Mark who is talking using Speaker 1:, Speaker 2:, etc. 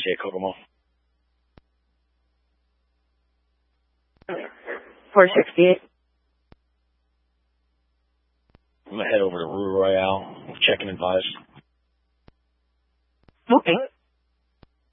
Speaker 1: YMCA Kokomo.
Speaker 2: 468.
Speaker 1: I'm going to head over to Rue Royale. Check and advise.
Speaker 2: Okay.